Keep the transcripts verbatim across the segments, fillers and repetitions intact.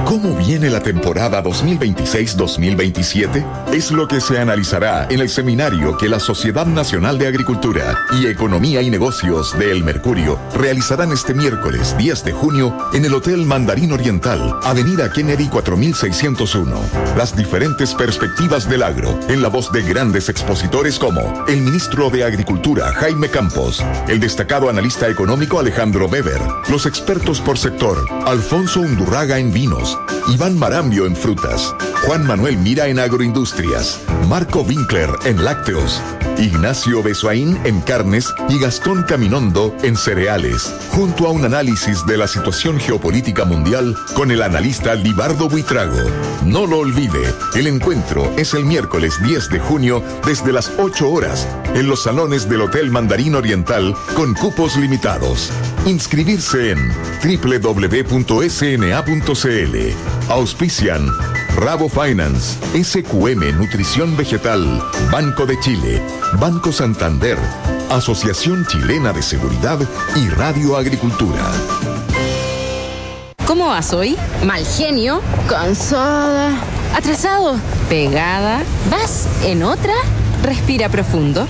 ¿Cómo viene la temporada dos mil veintiséis dos mil veintisiete? Es lo que se analizará en el seminario que la Sociedad Nacional de Agricultura y Economía y Negocios de El Mercurio realizarán este miércoles diez de junio en el Hotel Mandarín Oriental, Avenida Kennedy cuatro mil seiscientos uno. Las diferentes perspectivas del agro, en la voz de grandes expositores como el ministro de Agricultura Jaime Campos, el destacado analista económico Alejandro Weber, los expertos por sector Alfonso Undurraga en vinos, Iván Marambio en frutas, Juan Manuel Mira en agroindustrias, Marco Winkler en lácteos, Ignacio Besoaín en carnes y Gastón Caminondo en cereales, junto a un análisis de la situación geopolítica mundial con el analista Libardo Buitrago. No lo olvide, el encuentro es el miércoles diez de junio desde las ocho horas en los salones del Hotel Mandarín Oriental con cupos limitados. Inscribirse en doble u doble u doble u punto s n a punto c l. Auspician Rabo Finance, S Q M Nutrición Vegetal, Banco de Chile, Banco Santander, Asociación Chilena de Seguridad y Radio Agricultura. ¿Cómo vas hoy? Mal genio, cansada, atrasado, pegada. ¿Vas en otra? Respira profundo.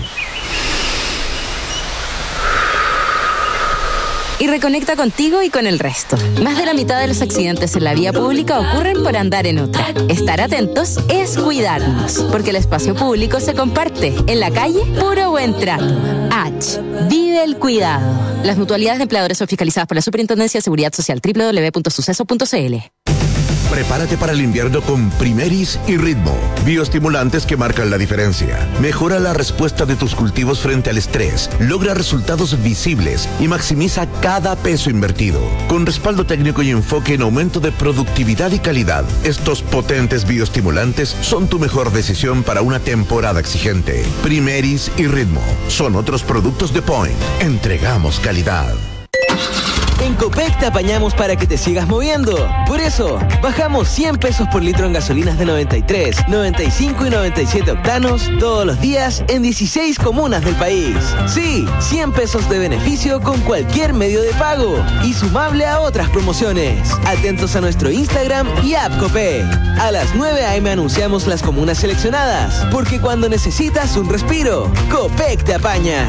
Y reconecta contigo y con el resto. Más de la mitad de los accidentes en la vía pública ocurren por andar en otra. Estar atentos es cuidarnos, porque el espacio público se comparte. En la calle, puro buen trato. H. Vive el cuidado. Las mutualidades de empleadores son fiscalizadas por la Superintendencia de Seguridad Social. doble u doble u doble u punto suceso punto c l. Prepárate para el invierno con Primeris y Ritmo, bioestimulantes que marcan la diferencia. Mejora la respuesta de tus cultivos frente al estrés, logra resultados visibles y maximiza cada peso invertido. Con respaldo técnico y enfoque en aumento de productividad y calidad, estos potentes bioestimulantes son tu mejor decisión para una temporada exigente. Primeris y Ritmo son otros productos de Point. Entregamos calidad. En Copec te apañamos para que te sigas moviendo. Por eso, bajamos cien pesos por litro en gasolinas de noventa y tres, noventa y cinco y noventa y siete octanos todos los días en dieciséis comunas del país. Sí, cien pesos de beneficio con cualquier medio de pago y sumable a otras promociones. Atentos a nuestro Instagram y app Copec. A las nueve a eme anunciamos las comunas seleccionadas, porque cuando necesitas un respiro, Copec te apaña.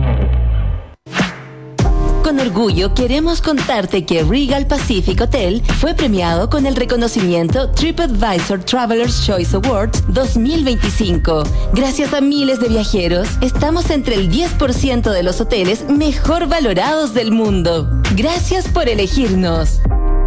Con orgullo queremos contarte que Regal Pacific Hotel fue premiado con el reconocimiento TripAdvisor Traveler's Choice Awards dos mil veinticinco. Gracias a miles de viajeros, estamos entre el diez por ciento de los hoteles mejor valorados del mundo. Gracias por elegirnos.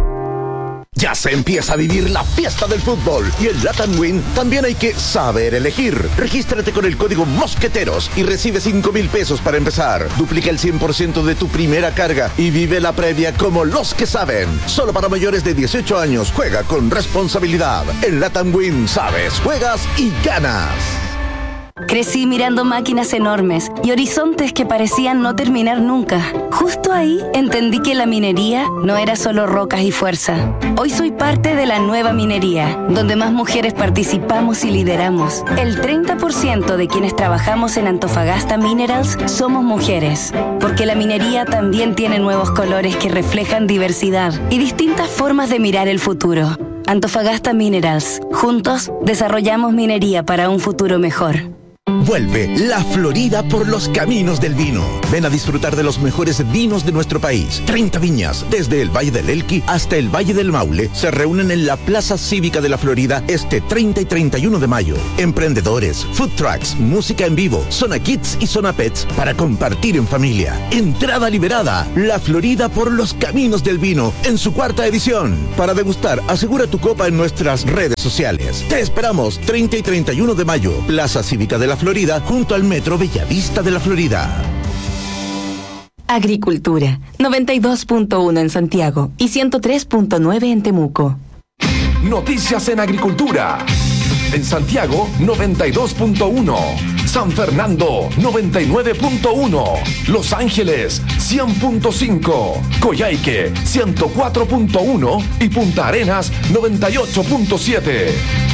Ya se empieza a vivir la fiesta del fútbol y en Latam Win también hay que saber elegir. Regístrate con el código Mosqueteros y recibe cinco mil pesos para empezar. Duplica el cien por ciento de tu primera carga y vive la previa como los que saben. Solo para mayores de dieciocho años. Juega con responsabilidad. En Latam Win sabes, juegas y ganas. Crecí mirando máquinas enormes y horizontes que parecían no terminar nunca. Justo ahí entendí que la minería no era solo rocas y fuerza. Hoy soy parte de la nueva minería, donde más mujeres participamos y lideramos. El treinta por ciento de quienes trabajamos en Antofagasta Minerals somos mujeres, porque la minería también tiene nuevos colores que reflejan diversidad y distintas formas de mirar el futuro. Antofagasta Minerals. Juntos desarrollamos minería para un futuro mejor. Vuelve la Florida por los caminos del vino. Ven a disfrutar de los mejores vinos de nuestro país. treinta viñas, desde el Valle del Elqui hasta el Valle del Maule, se reúnen en la Plaza Cívica de la Florida este treinta y treinta y uno de mayo. Emprendedores, food trucks, música en vivo, zona kids y zona pets para compartir en familia. Entrada liberada. La Florida por los caminos del vino en su cuarta edición. Para degustar, asegura tu copa en nuestras redes sociales. Te esperamos treinta y treinta y uno de mayo. Plaza Cívica de la Florida, junto al Metro Bellavista de la Florida. Agricultura, noventa y dos punto uno en Santiago y ciento tres punto nueve en Temuco. Noticias en agricultura. En Santiago, noventa y dos punto uno. San Fernando, noventa y nueve punto uno. Los Ángeles, cien punto cinco. Coyhaique, ciento cuatro punto uno. Y Punta Arenas, noventa y ocho punto siete.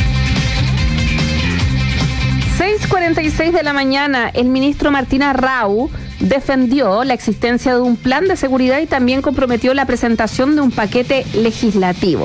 seis cuarenta y seis de la mañana, el ministro Martín Arrau defendió la existencia de un plan de seguridad y también comprometió la presentación de un paquete legislativo.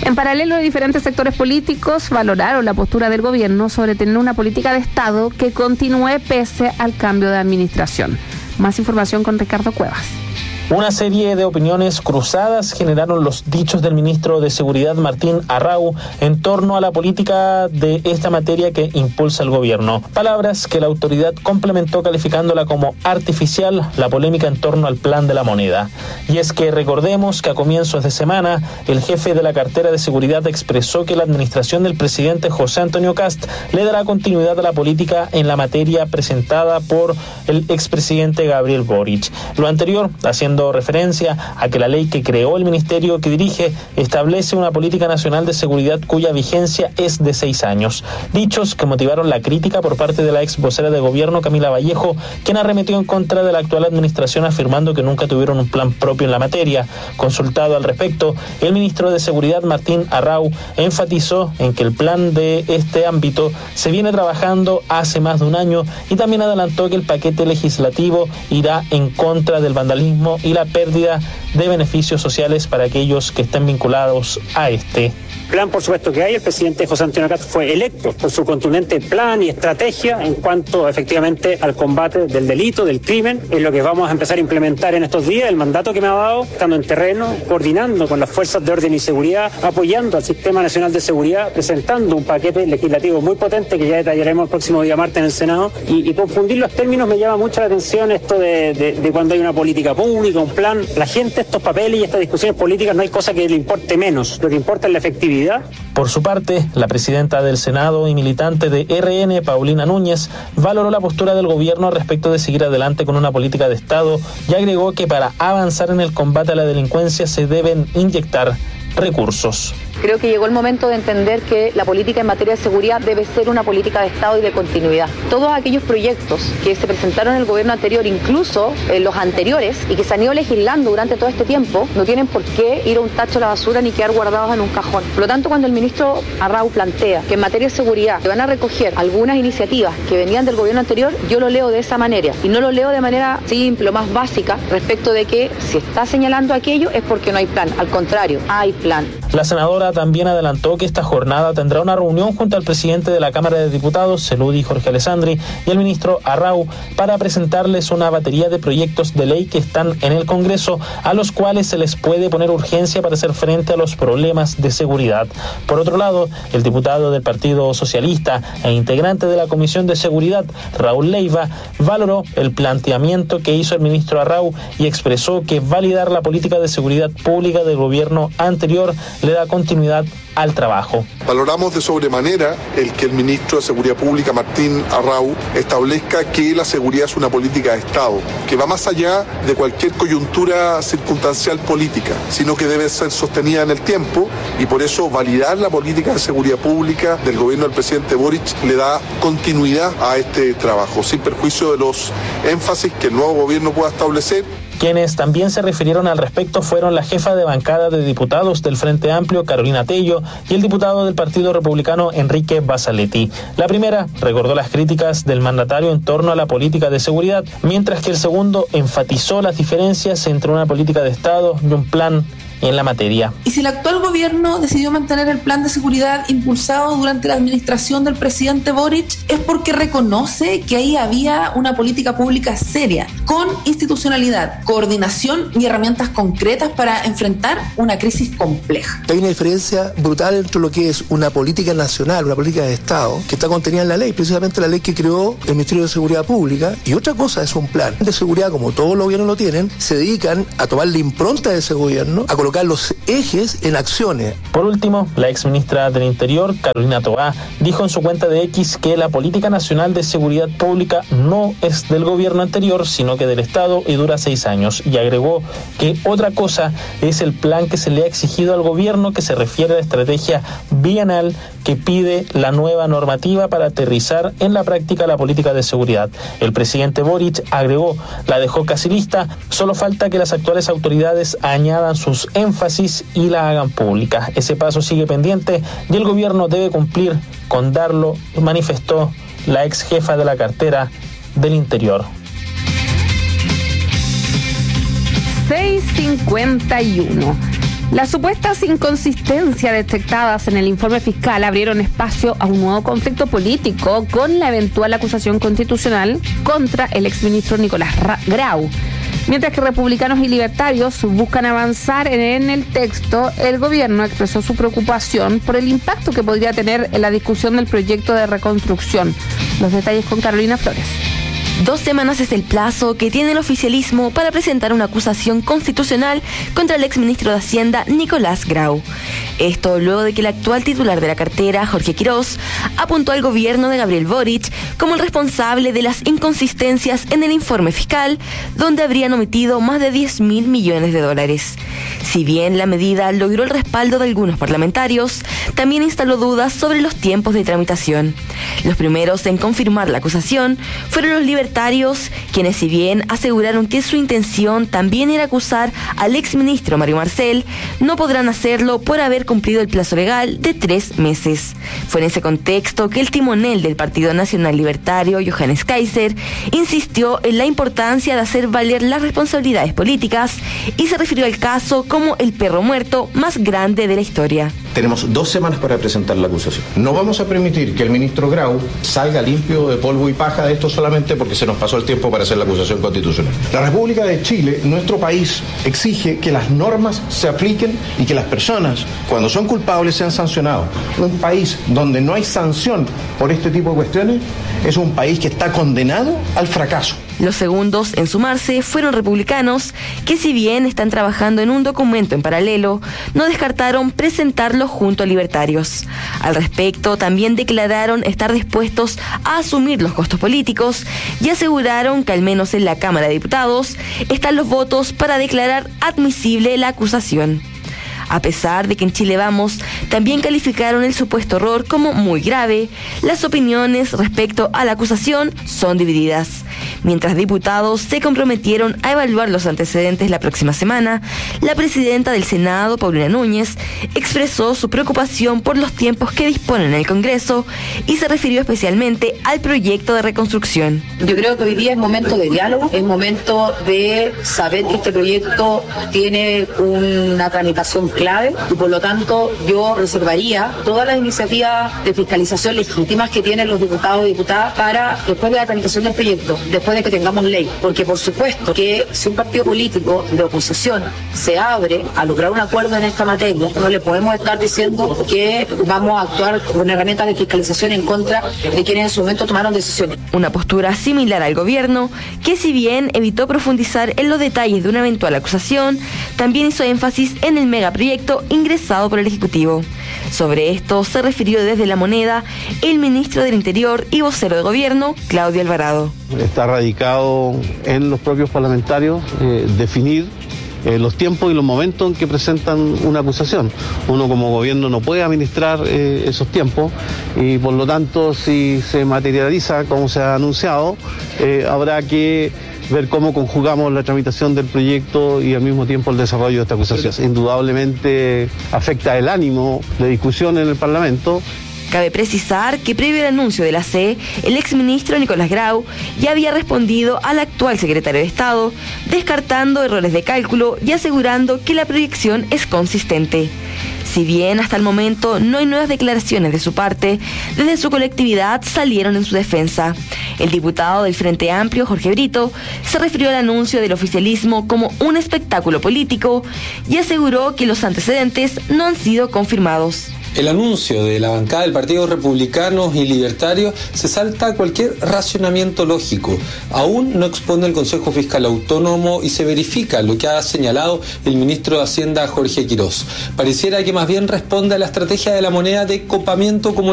En paralelo, diferentes sectores políticos valoraron la postura del gobierno sobre tener una política de Estado que continúe pese al cambio de administración. Más información con Ricardo Cuevas. Una serie de opiniones cruzadas generaron los dichos del ministro de Seguridad Martín Arrau en torno a la política de esta materia que impulsa el gobierno. Palabras que la autoridad complementó calificándola como artificial la polémica en torno al plan de la moneda. Y es que recordemos que a comienzos de semana el jefe de la cartera de seguridad expresó que la administración del presidente José Antonio Kast le dará continuidad a la política en la materia presentada por el expresidente Gabriel Boric. Lo anterior haciendo referencia a que la ley que creó el ministerio que dirige establece una política nacional de seguridad cuya vigencia es de seis años. Dichos que motivaron la crítica por parte de la ex vocera de gobierno Camila Vallejo, quien arremetió en contra de la actual administración afirmando que nunca tuvieron un plan propio en la materia. Consultado al respecto, el ministro de Seguridad Martín Arrau enfatizó en que el plan de este ámbito se viene trabajando hace más de un año y también adelantó que el paquete legislativo irá en contra del vandalismo y la pérdida de beneficios sociales para aquellos que estén vinculados a este plan. Por supuesto que hay. El presidente José Antonio Kast fue electo por su contundente plan y estrategia en cuanto efectivamente al combate del delito, del crimen. Es lo que vamos a empezar a implementar en estos días. El mandato que me ha dado, estando en terreno, coordinando con las fuerzas de orden y seguridad, apoyando al Sistema Nacional de Seguridad, presentando un paquete legislativo muy potente que ya detallaremos el próximo día martes en el Senado. Y, y confundir los términos me llama mucho la atención esto de, de, de cuando hay una política pública, un plan. La gente, estos papeles y estas discusiones políticas, no hay cosa que le importe menos. Lo que importa es la efectividad. Por su parte, la presidenta del Senado y militante de R N, Paulina Núñez, valoró la postura del gobierno respecto de seguir adelante con una política de Estado y agregó que para avanzar en el combate a la delincuencia se deben inyectar recursos. Creo que llegó el momento de entender que la política en materia de seguridad debe ser una política de Estado y de continuidad. Todos aquellos proyectos que se presentaron en el gobierno anterior, incluso eh, los anteriores, y que se han ido legislando durante todo este tiempo, no tienen por qué ir a un tacho a la basura ni quedar guardados en un cajón. Por lo tanto, cuando el ministro Arrau plantea que en materia de seguridad se van a recoger algunas iniciativas que venían del gobierno anterior, yo lo leo de esa manera. Y no lo leo de manera simple o más básica respecto de que si está señalando aquello es porque no hay plan. Al contrario, hay plan. La senadora también adelantó que esta jornada tendrá una reunión junto al presidente de la Cámara de Diputados, Celudi Jorge Alessandri, y el ministro Arrau para presentarles una batería de proyectos de ley que están en el Congreso, a los cuales se les puede poner urgencia para hacer frente a los problemas de seguridad. Por otro lado, el diputado del Partido Socialista e integrante de la Comisión de Seguridad, Raúl Leiva, valoró el planteamiento que hizo el ministro Arrau y expresó que validar la política de seguridad pública del gobierno anterior le da continuidad al trabajo. Valoramos de sobremanera el que el ministro de Seguridad Pública, Martín Arrau, establezca que la seguridad es una política de Estado, que va más allá de cualquier coyuntura circunstancial política, sino que debe ser sostenida en el tiempo, y por eso validar la política de seguridad pública del gobierno del presidente Boric le da continuidad a este trabajo, sin perjuicio de los énfasis que el nuevo gobierno pueda establecer. Quienes también se refirieron al respecto fueron la jefa de bancada de diputados del Frente Amplio, Carolina Tello, y el diputado del Partido Republicano, Enrique Basaletti. La primera recordó las críticas del mandatario en torno a la política de seguridad, mientras que el segundo enfatizó las diferencias entre una política de Estado y un plan en la materia. Y si el actual gobierno decidió mantener el plan de seguridad impulsado durante la administración del presidente Boric, es porque reconoce que ahí había una política pública seria, con institucionalidad, coordinación y herramientas concretas para enfrentar una crisis compleja. Hay una diferencia brutal entre lo que es una política nacional, una política de Estado, que está contenida en la ley, precisamente la ley que creó el Ministerio de Seguridad Pública, y otra cosa es un plan de seguridad, como todos los gobiernos lo tienen, se dedican a tomar la impronta de ese gobierno, a colocar los ejes en acciones. Por último, la exministra del Interior, Carolina Toá, dijo en su cuenta de X que la política nacional de seguridad pública no es del gobierno anterior, sino que del Estado, y dura seis años, y agregó que otra cosa es el plan que se le ha exigido al gobierno, que se refiere a la estrategia bienal que pide la nueva normativa para aterrizar en la práctica la política de seguridad. El presidente Boric agregó, la dejó casi lista, solo falta que las actuales autoridades añadan sus énfasis y la hagan pública. Ese paso sigue pendiente y el gobierno debe cumplir con darlo, manifestó la ex jefa de la cartera del Interior. seis cincuenta y uno. Las supuestas inconsistencias detectadas en el informe fiscal abrieron espacio a un nuevo conflicto político con la eventual acusación constitucional contra el exministro Nicolás Grau. Mientras que republicanos y libertarios buscan avanzar en el texto, el gobierno expresó su preocupación por el impacto que podría tener en la discusión del proyecto de reconstrucción. Los detalles con Carolina Flores. Dos semanas es el plazo que tiene el oficialismo para presentar una acusación constitucional contra el exministro de Hacienda, Nicolás Grau. Esto luego de que el actual titular de la cartera, Jorge Quirós, apuntó al gobierno de Gabriel Boric como el responsable de las inconsistencias en el informe fiscal, donde habrían omitido más de diez mil millones de dólares. Si bien la medida logró el respaldo de algunos parlamentarios, también instaló dudas sobre los tiempos de tramitación. Los primeros en confirmar la acusación fueron los libertarios, quienes si bien aseguraron que su intención también era acusar al exministro Mario Marcel, no podrán hacerlo por haber cumplido el plazo legal de tres meses. Fue en ese contexto que el timonel del Partido Nacional Libertario, Johannes Kaiser, insistió en la importancia de hacer valer las responsabilidades políticas y se refirió al caso como el perro muerto más grande de la historia. Tenemos dos semanas para presentar la acusación. No vamos a permitir que el ministro Grau salga limpio de polvo y paja de esto solamente porque se nos pasó el tiempo para hacer la acusación constitucional. La República de Chile, nuestro país, exige que las normas se apliquen y que las personas, cuando son culpables, sean sancionados. Un país donde no hay sanción por este tipo de cuestiones es un país que está condenado al fracaso. Los segundos en sumarse fueron republicanos, que si bien están trabajando en un documento en paralelo, no descartaron presentarlo junto a libertarios. Al respecto, también declararon estar dispuestos a asumir los costos políticos y aseguraron que al menos en la Cámara de Diputados están los votos para declarar admisible la acusación. A pesar de que en Chile Vamos también calificaron el supuesto error como muy grave, las opiniones respecto a la acusación son divididas. Mientras diputados se comprometieron a evaluar los antecedentes la próxima semana, la presidenta del Senado, Paulina Núñez, expresó su preocupación por los tiempos que dispone en el Congreso y se refirió especialmente al proyecto de reconstrucción. Yo creo que hoy día es momento de diálogo, es momento de saber que este proyecto tiene una tramitación clave y por lo tanto yo reservaría todas las iniciativas de fiscalización legítimas que tienen los diputados y diputadas para después de la tramitación del proyecto, después de que tengamos ley, porque por supuesto que si un partido político de oposición se abre a lograr un acuerdo en esta materia, no le podemos estar diciendo que vamos a actuar con herramientas de fiscalización en contra de quienes en su momento tomaron decisiones. Una postura similar al gobierno, que si bien evitó profundizar en los detalles de una eventual acusación, también hizo énfasis en el megaproyecto ingresado por el Ejecutivo. Sobre esto se refirió desde La Moneda el ministro del Interior y vocero de gobierno, Claudio Alvarado. Está radicado en los propios parlamentarios eh, definir eh, los tiempos y los momentos en que presentan una acusación. Uno como gobierno no puede administrar eh, esos tiempos y por lo tanto si se materializa como se ha anunciado, eh, habrá que ver cómo conjugamos la tramitación del proyecto y al mismo tiempo el desarrollo de esta acusación. Indudablemente afecta el ánimo de discusión en el Parlamento. Cabe precisar que previo al anuncio de la C E, el exministro Nicolás Grau ya había respondido al actual secretario de Estado, descartando errores de cálculo y asegurando que la proyección es consistente. Si bien hasta el momento no hay nuevas declaraciones de su parte, desde su colectividad salieron en su defensa. El diputado del Frente Amplio, Jorge Brito, se refirió al anuncio del oficialismo como un espectáculo político y aseguró que los antecedentes no han sido confirmados. El anuncio de la bancada del Partido Republicanos y Libertarios se salta a cualquier racionamiento lógico. Aún no expone el Consejo Fiscal Autónomo y se verifica lo que ha señalado el ministro de Hacienda, Jorge Quirós. Pareciera que más bien responde a la estrategia de La Moneda de copamiento comunitario